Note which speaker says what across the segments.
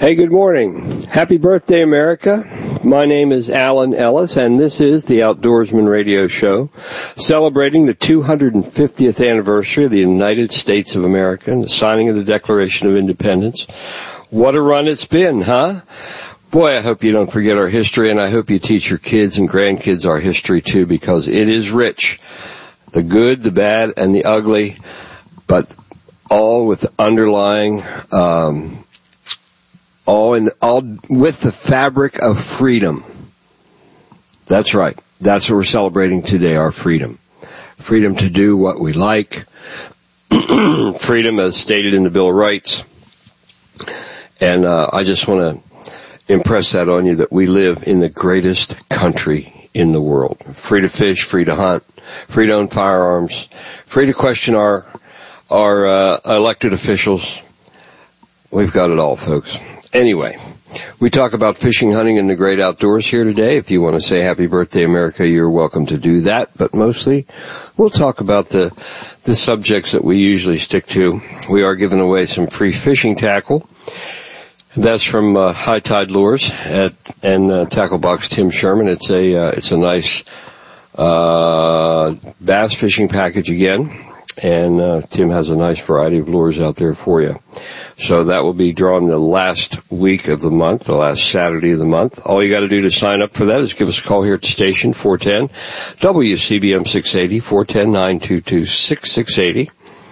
Speaker 1: Hey, good morning. Happy birthday, America. My name is Alan Ellis, and this is the Outdoorsman Radio Show, celebrating the 250th anniversary of the United States of America and the signing of the Declaration of Independence. What a run it's been, huh? Boy, I hope you don't forget our history, and I hope you teach your kids and grandkids our history, too, because it is rich. The good, the bad, and the ugly, but all with underlying... all with the fabric of freedom. That's right. That's what we're celebrating today, our freedom. Freedom to do what we like. Freedom as stated in the Bill of Rights. And I just want to impress that on you, that we live in the greatest country in the world. Free to fish, free to hunt, free to own firearms, free to question our elected officials. We've got it all, folks. Anyway, we talk about fishing, hunting, and the great outdoors here today. If you want to say happy birthday, America, you're welcome to do that. But mostly, we'll talk about the subjects that we usually stick to. We are giving away some free fishing tackle. That's from High Tide Lures and Tackle Box Tim Sherman. It's a nice bass fishing package again. And Tim has a nice variety of lures out there for you. So that will be drawn the last week of the month, the last Saturday of the month. All you got to do to sign up for that is give us a call here at the station, 410 WCBM 680, 410-922-6680.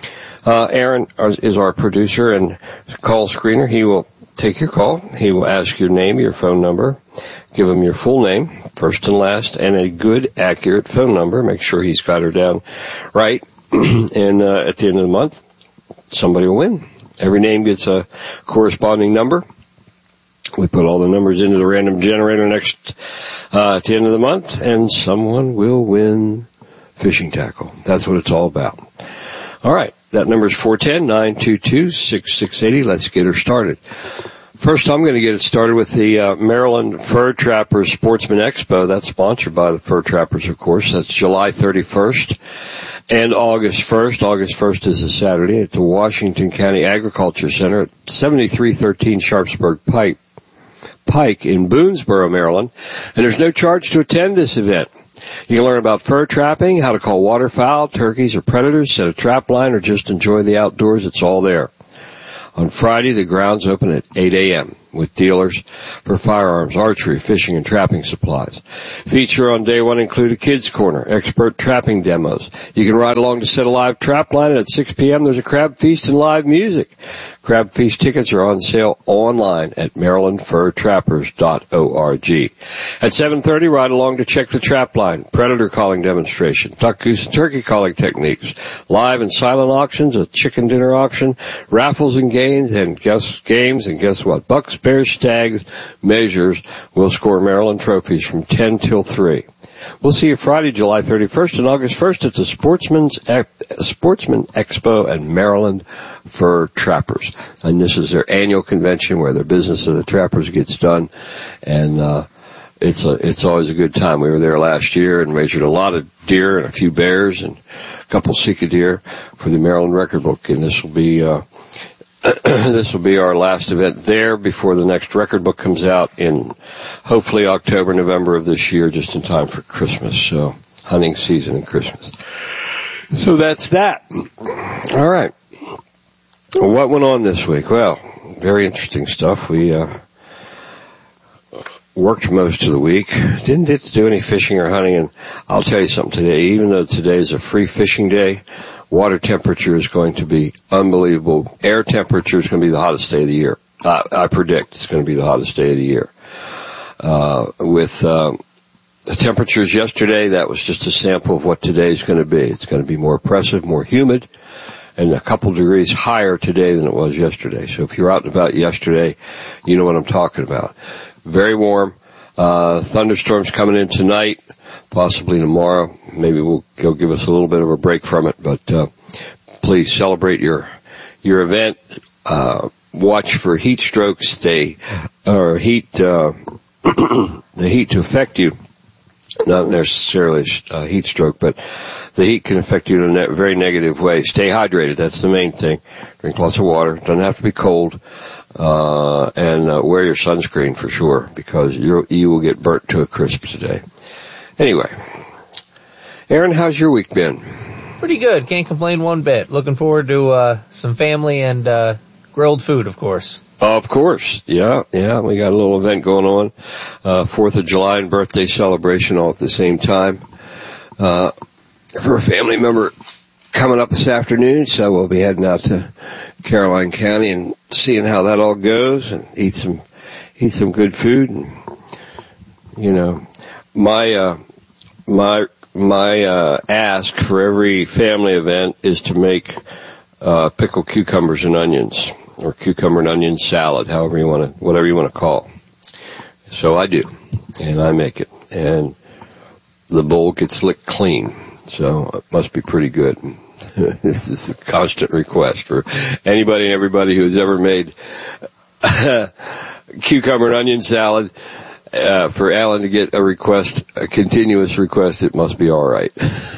Speaker 1: Aaron is our producer and call screener. He will take your call. He will ask your name, your phone number, give him your full name, first and last, and a good, accurate phone number. Make sure he's got her down right. And at the end of the month, somebody will win. Every name gets a corresponding number. We put all the numbers into the random generator next at the end of the month, and someone will win fishing tackle. That's what it's all about. All right, that number is 410-922-6680. Let's get her started. First, I'm going to get it started with the Maryland Fur Trappers Sportsman Expo. That's sponsored by the Fur Trappers, of course. That's July 31st and August 1st. August 1st is a Saturday at the Washington County Agriculture Center at 7313 Sharpsburg Pike in Boonesboro, Maryland. And there's no charge to attend this event. You can learn about fur trapping, how to call waterfowl, turkeys, or predators, set a trap line, or just enjoy the outdoors. It's all there. On Friday, the grounds open at 8 a.m. with dealers for firearms, archery, fishing, and trapping supplies. Feature on day one include a kids' corner, expert trapping demos. You can ride along to set a live trap line, and at 6 p.m. there's a crab feast and live music. Crab feast tickets are on sale online at marylandfurtrappers.org. At 7:30, ride along to check the trap line, predator calling demonstration, duck, goose, and turkey calling techniques, live and silent auctions, a chicken dinner auction, raffles and games, and guess what? Bucks, bears, stags, measures will score Maryland trophies from 10 till 3. We'll see you Friday, July 31st and August 1st at the Sportsman Expo and Maryland Fur Trappers. And this is their annual convention where the business of the trappers gets done. And it's always a good time. We were there last year and measured a lot of deer and a few bears and a couple Sika deer for the Maryland Record Book. And this will be our last event there before the next record book comes out in hopefully October, November of this year, just in time for Christmas. So hunting season and Christmas. So that's that. All right. What went on this week? Well, very interesting stuff. We worked most of the week. Didn't get to do any fishing or hunting. And I'll tell you something today. Even though today is a free fishing day, water temperature is going to be unbelievable. Air temperature is going to be the hottest day of the year. I predict it's going to be the hottest day of the year. With the temperatures yesterday, that was just a sample of what today is going to be. It's going to be more oppressive, more humid, and a couple degrees higher today than it was yesterday. So if you're out and about yesterday, you know what I'm talking about. Very warm. Thunderstorms coming in tonight, possibly tomorrow. Maybe we'll go give us a little bit of a break from it, but please celebrate your event. Watch for heat strokes, the heat to affect you. Not necessarily a heat stroke, but the heat can affect you in a very negative way. Stay hydrated. That's the main thing. Drink lots of water. Doesn't have to be cold. And wear your sunscreen for sure, because you will get burnt to a crisp today. Anyway, Aaron, how's your week been?
Speaker 2: Pretty good. Can't complain one bit. Looking forward to some family and grilled food, of course.
Speaker 1: Of course. Yeah. We got a little event going on. 4th of July and birthday celebration all at the same time. For a family member coming up this afternoon, so we'll be heading out to Caroline County and seeing how that all goes, and eat some good food. And, you know, my ask for every family event is to make pickled cucumbers and onions, or cucumber and onion salad, whatever you want to call. So I do, and I make it, and the bowl gets licked clean, so it must be pretty good. This is a constant request for anybody and everybody who's ever made cucumber and onion salad. For Alan to get a continuous request, it must be all right.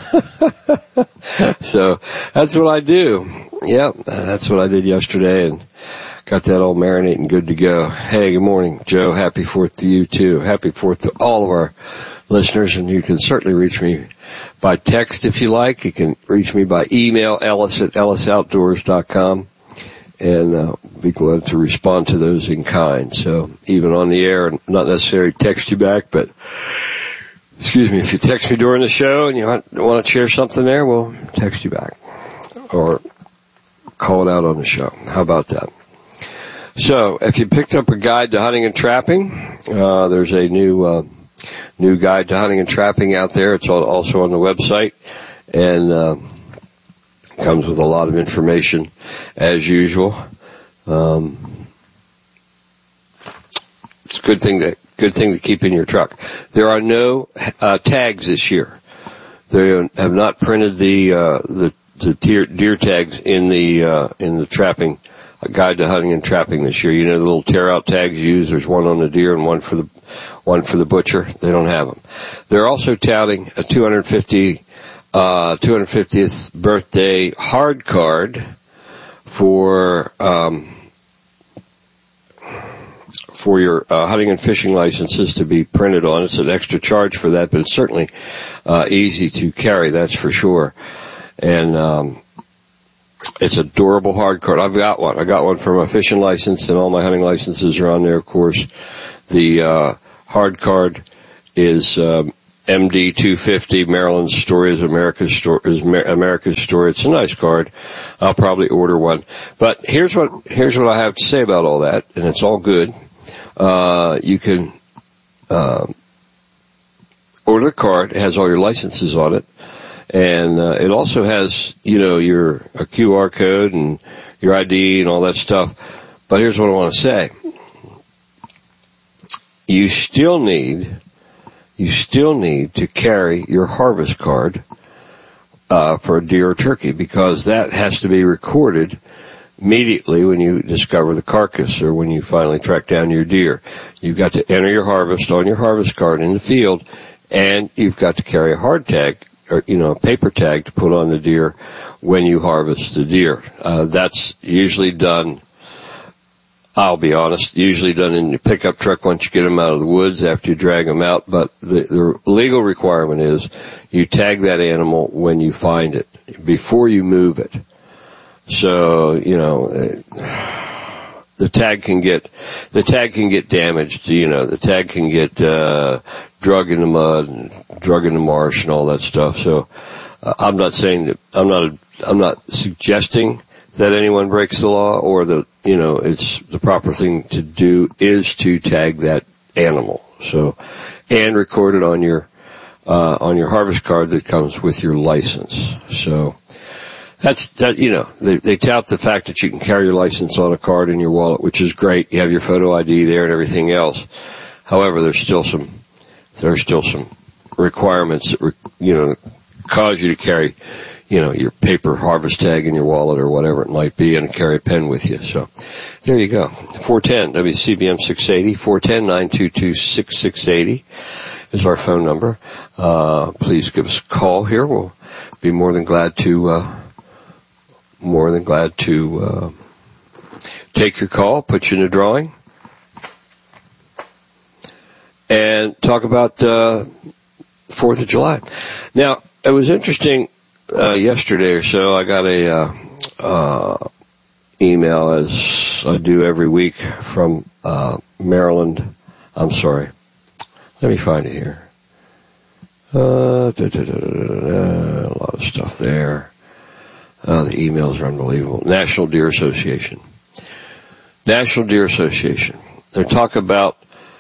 Speaker 1: So that's what I do. Yep, that's what I did yesterday, and got that all marinating good to go. Hey, good morning, Joe. Happy 4th to you too. Happy 4th to all of our listeners, and you can certainly reach me by text if you like. You can reach me by email, ellis@ellisoutdoors.com, and be glad to respond to those in kind. So even on the air, not necessarily text you back, but if you text me during the show and you want to share something there, we'll text you back or call it out on the show. How about that? So if you picked up a guide to hunting and trapping, there's a new guide to hunting and trapping out there. It's also on the website, and comes with a lot of information as usual. It's a good thing to keep in your truck. There are no tags this year. They have not printed the deer tags in the trapping guide to hunting and trapping this year. You know the little tear out tags you use. There's one on the deer and one for the butcher. They don't have them. They're also touting a 250th birthday hard card for your hunting and fishing licenses to be printed on. It's an extra charge for that, but it's certainly easy to carry, that's for sure. And it's a durable hard card. I've got one. I got one for my fishing license, and all my hunting licenses are on there, of course. The hard card is MD 250. Maryland's story is America's story. It's a nice card. I'll probably order one. But here's what I have to say about all that, and it's all good. You can order the card. It has all your licenses on it, and it also has a QR code and your ID and all that stuff. But here's what I want to say: you still need to carry your harvest card for a deer or turkey, because that has to be recorded immediately when you discover the carcass or when you finally track down your deer. You've got to enter your harvest on your harvest card in the field, and you've got to carry a hard tag or a paper tag to put on the deer when you harvest the deer. That's usually done, I'll be honest, usually done in your pickup truck once you get them out of the woods after you drag them out. But the legal requirement is you tag that animal when you find it, before you move it. So, the tag can get damaged, the tag can get drug in the mud and drug in the marsh and all that stuff. So, I'm not suggesting that anyone breaks the law, or that, it's the proper thing to do is to tag that animal. So, and record it on your harvest card that comes with your license. So, they tout the fact that you can carry your license on a card in your wallet, which is great. You have your photo ID there and everything else. However, there are still some requirements that, cause you to carry, your paper harvest tag in your wallet or whatever it might be, and carry a pen with you. So, there you go. 410 WCBM 680, 410-922-6680. is our phone number. Please give us a call here. We'll be more than glad to take your call, put you in a drawing, and talk about 4th of July. Now, it was interesting, yesterday or so, I got a email, as I do every week, from Maryland. I'm sorry. Let me find it here. A lot of stuff there. The emails are unbelievable. National Deer Association. National Deer Association. They talk about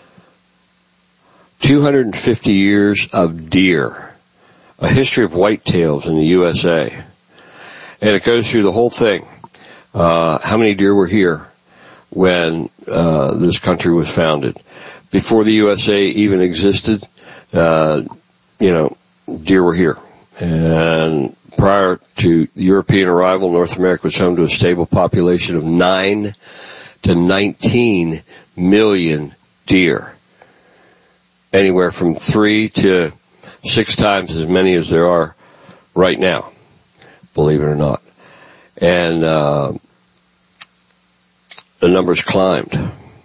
Speaker 1: 250 years of deer, a history of whitetails in the USA. And it goes through the whole thing. How many deer were here when this country was founded? Before the USA even existed, deer were here. And prior to European arrival, North America was home to a stable population of 9 to 19 million deer. Anywhere from 3 to 6 times as many as there are right now, believe it or not. And the numbers climbed.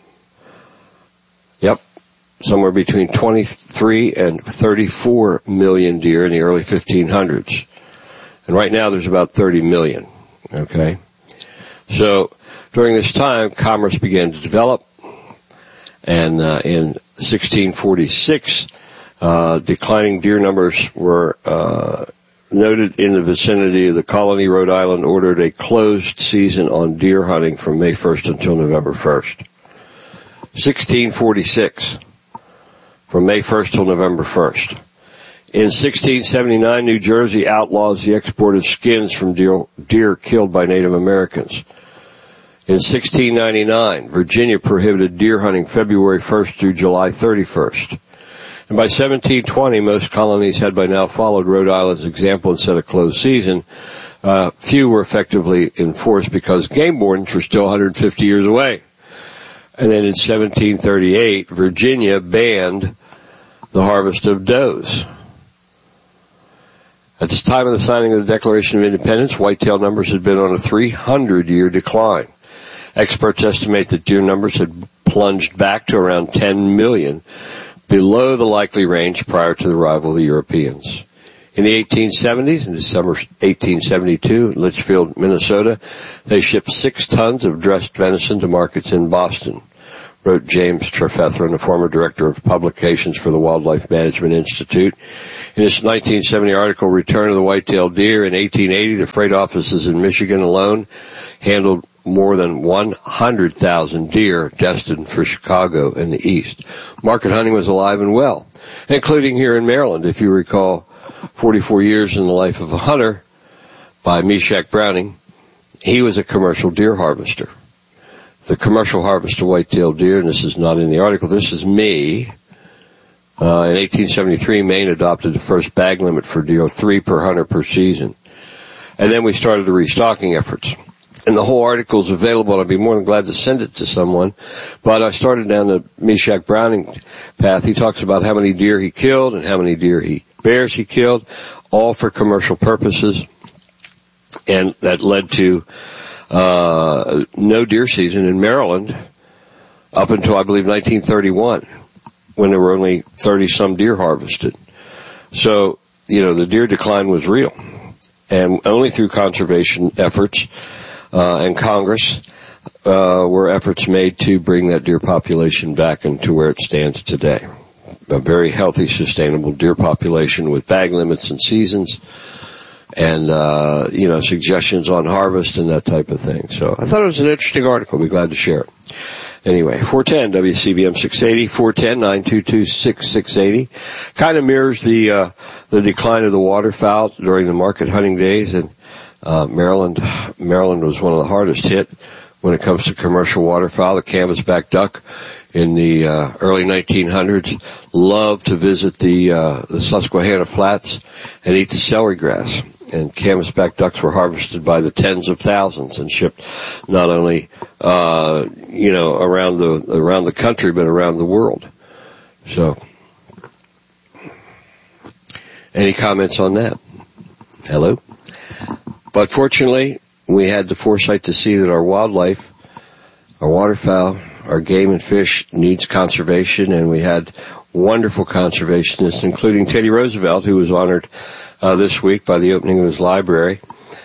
Speaker 1: Yep. Somewhere between 23 and 34 million deer in the early 1500s. And right now there's about 30 million. Okay? So during this time, commerce began to develop. And in 1646, declining deer numbers were noted in the vicinity of the colony. Rhode Island ordered a closed season on deer hunting from May 1st until November 1st. 1646. From May 1st till November 1st. In 1679, New Jersey outlaws the export of skins from deer killed by Native Americans. In 1699, Virginia prohibited deer hunting February 1st through July 31st. And by 1720, most colonies had by now followed Rhode Island's example and set a closed season. Few were effectively enforced because game wardens were still 150 years away. And then in 1738, Virginia banned the harvest of does. At the time of the signing of the Declaration of Independence, whitetail numbers had been on a 300-year decline. Experts estimate that deer numbers had plunged back to around 10 million, below the likely range prior to the arrival of the Europeans. In the 1870s, in December 1872, in Litchfield, Minnesota, they shipped 6 tons of dressed venison to markets in Boston, wrote James Trefethron, a former director of publications for the Wildlife Management Institute. In his 1970 article, Return of the White-tailed Deer, in 1880, the freight offices in Michigan alone handled more than 100,000 deer destined for Chicago and the East. Market hunting was alive and well, including here in Maryland. If you recall, 44 Years in the Life of a Hunter by Meshack Browning, he was a commercial deer harvester. The commercial harvest of white-tailed deer, and this is not in the article, this is me. In 1873, Maine adopted the first bag limit for deer, 3 per hunter per season. And then we started the restocking efforts. And the whole article is available, and I'd be more than glad to send it to someone. But I started down the Meshack Browning path. He talks about how many deer he killed and how many bears he killed, all for commercial purposes. And that led to no deer season in Maryland up until, I believe, 1931, when there were only 30-some deer harvested. So, the deer decline was real. And only through conservation efforts and Congress were efforts made to bring that deer population back into where it stands today. A very healthy, sustainable deer population with bag limits and seasons and, suggestions on harvest and that type of thing. So I thought it was an interesting article. I'll be glad to share it. Anyway, 410 WCBM 680, 410-922-6680. Kind of mirrors the decline of the waterfowl during the market hunting days, and Maryland was one of the hardest hit when it comes to commercial waterfowl. The canvasback duck in the early 1900s loved to visit the Susquehanna Flats and eat the celery grass. And canvasback ducks were harvested by the tens of thousands and shipped not only around the country but around the world. So Any comments on that? Hello? But fortunately, we had the foresight to see that our wildlife, our waterfowl, our game and fish needs conservation, and we had wonderful conservationists, including Teddy Roosevelt, who was honored this week by the opening of his library.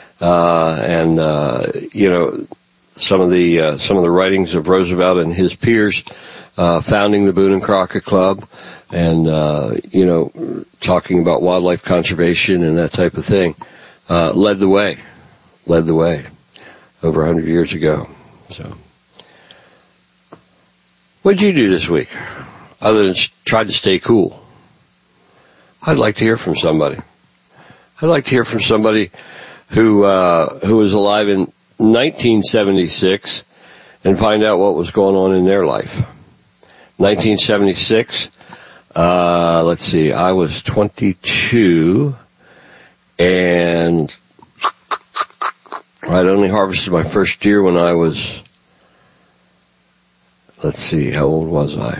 Speaker 1: Some of the writings of Roosevelt and his peers, founding the Boone and Crockett Club, and talking about wildlife conservation and that type of thing, led the way over 100 years ago. So, what did you do this week other than try to stay cool? I'd like to hear from somebody. I'd like to hear from somebody who was alive in 1976 and find out what was going on in their life. 1976, let's see, I was 22 and I'd only harvested my first deer when I was, let's see, how old was I?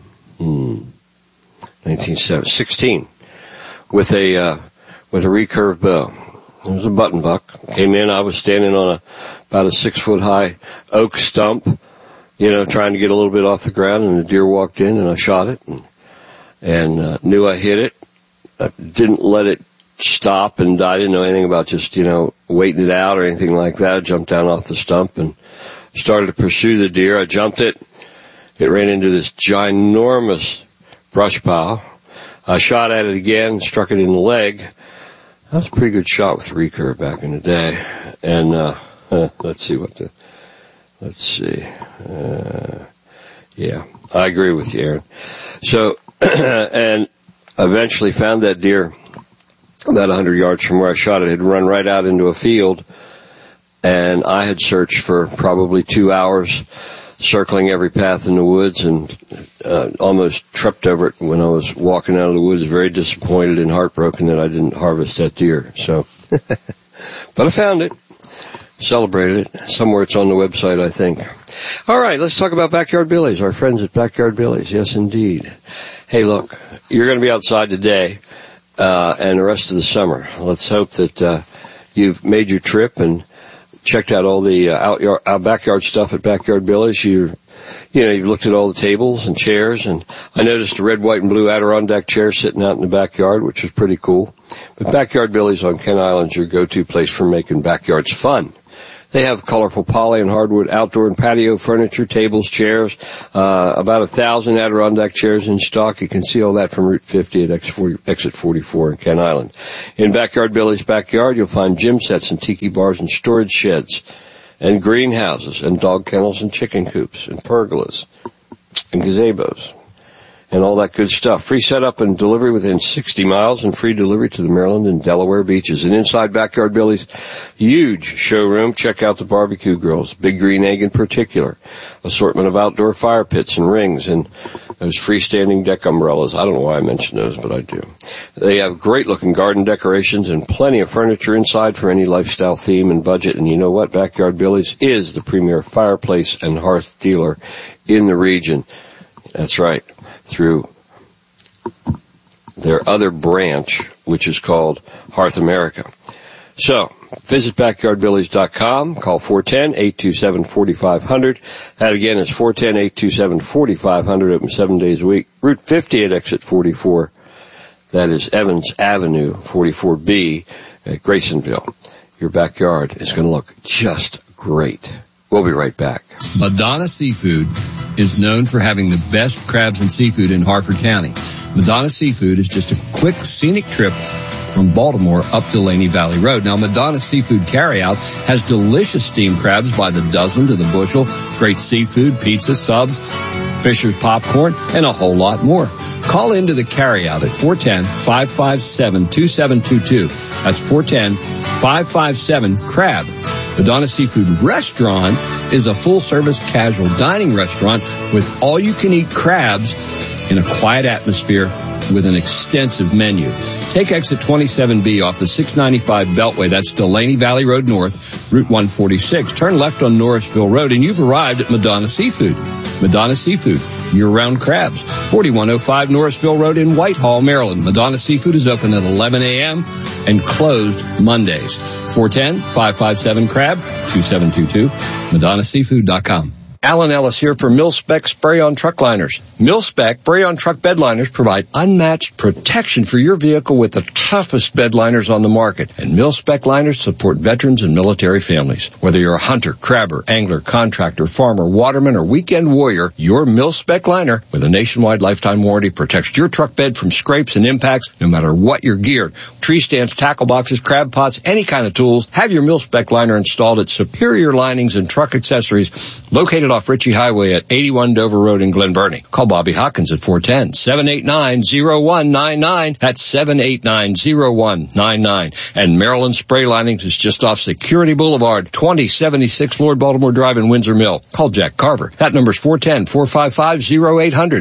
Speaker 1: 16, with a recurve bow. It was a button buck. Came in, I was standing on about a 6-foot high oak stump, trying to get a little bit off the ground, and the deer walked in and I shot it and knew I hit it. I didn't let it stop, and I didn't know anything about just, waiting it out or anything like that. I jumped down off the stump and started to pursue the deer. I jumped it. It ran into this ginormous brush pile. I shot at it again, struck it in the leg. That was a pretty good shot with recurve back in the day. And, yeah, I agree with you, Aaron. So, and eventually found that deer about 100 yards from where I shot it. It had run right out into a field, and I had searched for probably 2 hours, circling every path in the woods, and almost tripped over it when I was walking out of the woods, very disappointed and heartbroken that I didn't harvest that deer. So, but I found it, celebrated it. Somewhere it's on the website, I think. All right, let's talk about Backyard Billy's, our friends at Backyard Billy's. Yes, indeed. Hey, look, you're going to be outside today and the rest of the summer. Let's hope that you've made your trip and checked out all the backyard stuff at Backyard Billy's. You've looked at all the tables and chairs, and I noticed a red, white, and blue Adirondack chair sitting out in the backyard, which was pretty cool. But Backyard Billy's on Kent Island is your go-to place for making backyards fun. They have colorful poly and hardwood outdoor and patio furniture, tables, chairs, about 1,000 Adirondack chairs in stock. You can see all that from Route 50 at exit 44 in Kent Island. In Backyard Billy's backyard, you'll find gym sets and tiki bars and storage sheds and greenhouses and dog kennels and chicken coops and pergolas and gazebos and all that good stuff. Free setup and delivery within 60 miles and free delivery to the Maryland and Delaware beaches. And inside Backyard Billy's huge showroom, check out the barbecue grills, Big Green Egg in particular, assortment of outdoor fire pits and rings, and those freestanding deck umbrellas. I don't know why I mentioned those, but I do. They have great-looking garden decorations and plenty of furniture inside for any lifestyle theme and budget. And you know what? Backyard Billy's is the premier fireplace and hearth dealer in the region. That's right. Through their other branch, which is called Hearth America. So, visit BackyardBillys.com, call 410-827-4500. That again is 410-827-4500, open 7 days a week. Route 50 at exit 44. That is Evans Avenue, 44B at Graysonville. Your backyard is going to look just great. We'll be right back.
Speaker 3: Madonna Seafood is known for having the best crabs and seafood in Harford County. Madonna Seafood is just a quick, scenic trip from Baltimore up to Laney Valley Road. Now, Madonna Seafood Carryout has delicious steamed crabs by the dozen to the bushel, great seafood, pizza, subs, Fisher's popcorn, and a whole lot more. Call into the carryout at 410-557-2722. That's 410-557-CRAB. Madonna Seafood Restaurant is a full-service casual dining restaurant with all-you-can-eat crabs in a quiet atmosphere with an extensive menu. Take exit 27B off the 695 Beltway. That's Delaney Valley Road North, Route 146. Turn left on Norrisville Road, and you've arrived at Madonna Seafood. Madonna Seafood, year-round crabs. 4105 Norrisville Road in Whitehall, Maryland. Madonna Seafood is open at 11 a.m. and closed Mondays. 410-557-CRAB, 2722, MadonnaSeafood.com.
Speaker 1: Alan Ellis here for Mil-Spec Spray-On Truck Liners. Mil-Spec Spray-On Truck Bed Liners provide unmatched protection for your vehicle with the toughest bed liners on the market. And Mil-Spec liners support veterans and military families. Whether you're a hunter, crabber, angler, contractor, farmer, waterman, or weekend warrior, your Mil-Spec liner with a nationwide lifetime warranty protects your truck bed from scrapes and impacts no matter what your gear. Tree stands, tackle boxes, crab pots, any kind of tools. Have your Mil-Spec liner installed at Superior Linings and Truck Accessories, located off Ritchie Highway at 81 Dover Road in Glen Burnie. Call Bobby Hawkins at 410-789-0199. That's 789-0199. And Maryland Spray Linings is just off Security Boulevard, 2076 Lord Baltimore Drive in Windsor Mill. Call Jack Carver. That number's 410-455-0800.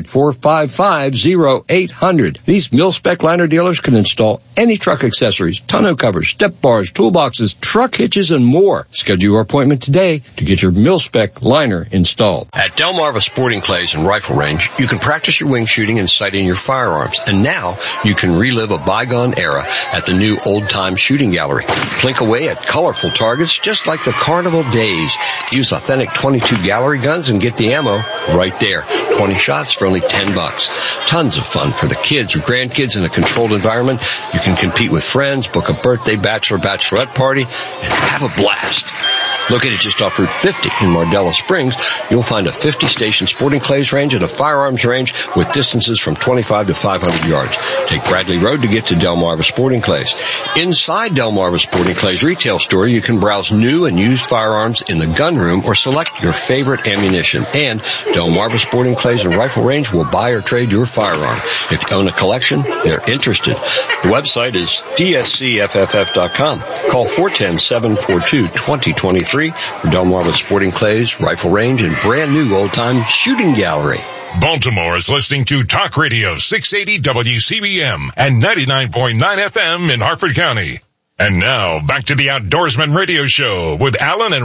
Speaker 1: 455-0800. These Mil-Spec liner dealers can install any truck accessories, tonneau covers, step bars, toolboxes, truck hitches, and more. Schedule your appointment today to get your Mil-Spec liner installed. At Delmarva Sporting Clays and Rifle Range, you can practice your wing shooting and sighting your firearms. And now you can relive a bygone era at the new Old Time Shooting Gallery. Plink away at colorful targets just like the carnival days. Use authentic .22 gallery guns and get the ammo right there. 20 shots for only $10. Tons of fun for the kids or grandkids in a controlled environment. You can compete with friends, book a birthday, bachelorette party, and have a blast. Located just off Route 50 in Mardella Springs, you'll find a 50-station sporting clays range and a firearms range with distances from 25 to 500 yards. Take Bradley Road to get to Delmarva Sporting Clays. Inside Delmarva Sporting Clays retail store, you can browse new and used firearms in the gun room or select your favorite ammunition. And Delmarva Sporting Clays and Rifle Range will buy or trade your firearm. If you own a collection, they're interested. The website is dscfff.com. Call 410-742-2023 for Delmarva Sporting Clays, Rifle Range, and brand new old-time shooting gallery.
Speaker 4: Baltimore is listening to Talk Radio 680 WCBM and 99.9 FM in Harford County. And now, back to the Outdoorsman Radio Show with Alan and